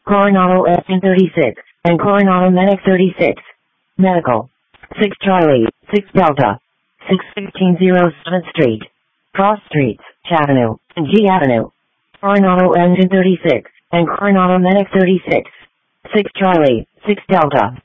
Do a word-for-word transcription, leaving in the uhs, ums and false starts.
Coronado Engine thirty-six, and Coronado Medic thirty-six. Medical. six Charlie, six Delta. six fifteen oh seventh Street. Cross Streets, Avenue, and G Avenue. Coronado Engine thirty-six, and Coronado Medic thirty-six. six Charlie, six Delta.